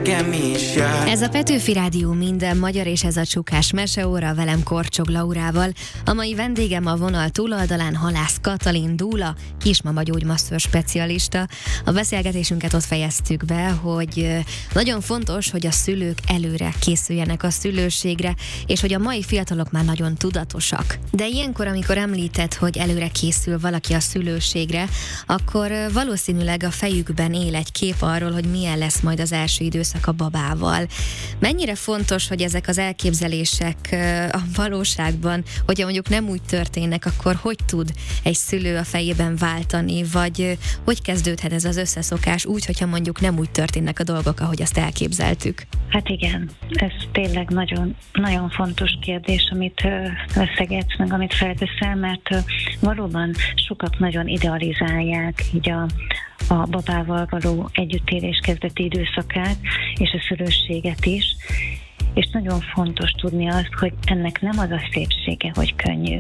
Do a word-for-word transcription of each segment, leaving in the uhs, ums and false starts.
nekem is jár. Ez a Petőfi Rádió minden magyar, és ez a Csukás Meseóra, velem Korcsog Laurával. A mai vendégem a vonal túloldalán Halász Katalin dúla, kismama gyógymasször specialista. A beszélgetésünket ott fejeztük be, hogy nagyon fontos, hogy a szülők előre készüljenek a szülőségre, és hogy a mai fiatalok már nagyon tudatosak. De ilyenkor, amikor említett, hogy előre készül valaki a szülőségre, akkor valószínűleg a fejükben él egy kép arról, hogy milyen lesz majd az első időszak a babával. Mennyire fontos, hogy ezek az elképzelések a valóságban, hogyha mondjuk nem úgy történnek, akkor hogy tud egy szülő a fejében váltani, vagy hogy kezdődhet ez az összeszokás úgy, hogyha mondjuk nem úgy történnek a dolgok, ahogy azt elképzeltük? Hát igen, ez tényleg nagyon, nagyon fontos kérdés, amit veszegetsz, meg amit felteszel, mert valóban sokak nagyon idealizálják így a a babával való együttélés kezdeti időszakát, és a szülősséget is, és nagyon fontos tudni azt, hogy ennek nem az a szépsége, hogy könnyű,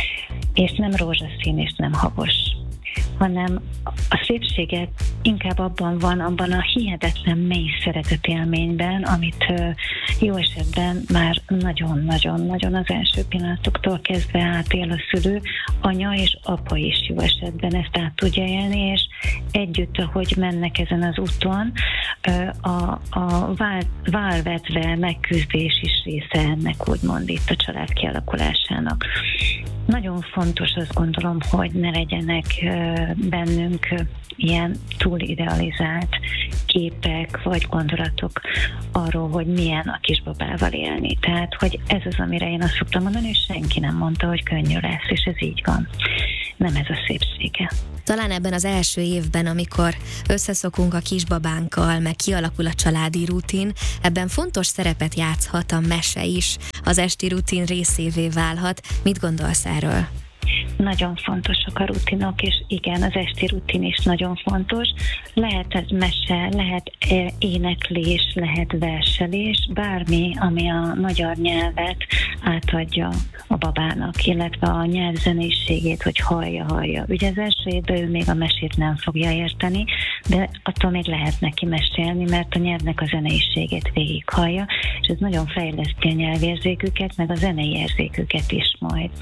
és nem rózsaszín, és nem habos, hanem a szépsége inkább abban van, abban a hihetetlen mély szeretetélményben, amit jó esetben már nagyon-nagyon-nagyon az első pillanatoktól kezdve átél a szülő, anya és apa is jó esetben ezt át tudja élni, és együtt, ahogy mennek ezen az úton, a, a vál, válvetve megküzdés is része ennek, úgymond itt a család kialakulásának. Nagyon fontos, azt gondolom, hogy ne legyenek bennünk ilyen túl idealizált képek vagy gondolatok arról, hogy milyen a kisbabával élni. Tehát, hogy ez az, amire én azt szoktam mondani, és senki nem mondta, hogy könnyű lesz, és ez így van. Nem ez a szépsége. Talán ebben az első évben, amikor összeszokunk a kisbabánkkal, meg kialakul a családi rutin, ebben fontos szerepet játszhat a mese is, az esti rutin részévé válhat. Mit gondolsz erről? Nagyon fontosak a rutinok, és igen, az esti rutin is nagyon fontos. Lehet ez mese, lehet éneklés, lehet verselés, bármi, ami a magyar nyelvet átadja a babának, illetve a nyelv zenésségét, hogy hallja, hallja. Ugye az első évben ő még a mesét nem fogja érteni, de attól még lehet neki mesélni, mert a nyelvnek a zeneiségét végighallja, és ez nagyon fejleszti a nyelvérzéküket, meg a zenei érzéküket is majd.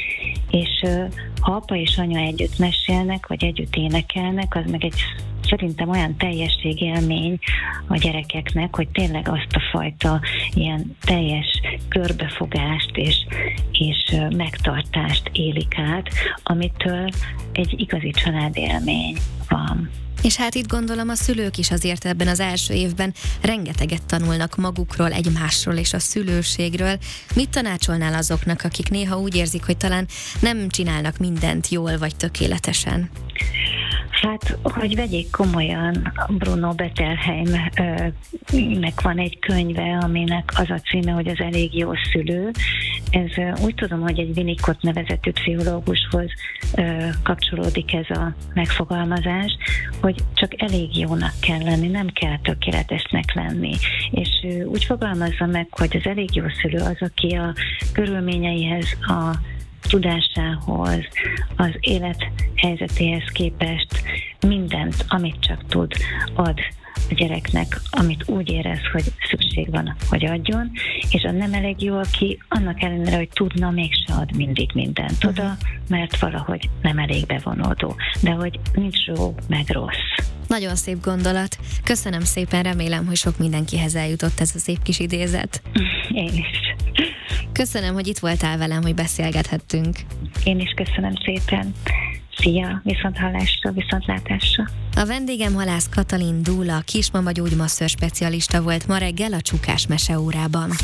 És ha apa és anya együtt mesélnek, vagy együtt énekelnek, az meg egy szerintem olyan teljességélmény a gyerekeknek, hogy tényleg azt a fajta ilyen teljes körbefogást és, és megtartást élik át, amitől egy igazi családélmény van. És hát itt gondolom a szülők is azért ebben az első évben rengeteget tanulnak magukról, egymásról és a szülőségről. Mit tanácsolnál azoknak, akik néha úgy érzik, hogy talán nem csinálnak mindent jól vagy tökéletesen? Hát, hogy vegyék komolyan, Bruno Bettelheimnek van egy könyve, aminek az a címe, hogy az elég jó szülő. Ez úgy tudom, hogy egy Winnicott nevezetű pszichológushoz kapcsolódik ez a megfogalmazás, hogy csak elég jónak kell lenni, nem kell tökéletesnek lenni. És úgy fogalmazza meg, hogy az elég jó szülő az, aki a körülményeihez, a tudásához, az élethelyzetéhez képest mindent, amit csak tud, ad a gyereknek, amit úgy érez, hogy szükség van, hogy adjon, és a nem elég jó, aki annak ellenére, hogy tudna, mégse ad mindig mindent oda, mert valahogy nem elég bevonódó, de hogy nincs jó, meg rossz. Nagyon szép gondolat. Köszönöm szépen, remélem, hogy sok mindenkihez eljutott ez a szép kis idézet. Én is. Köszönöm, hogy itt voltál velem, hogy beszélgethettünk. Én is köszönöm szépen. Szia, viszont hallásra, viszont látásra. A vendégem Halász Katalin dúla, kismama gyógymasször specialista volt ma reggel a Csukás Meseórában.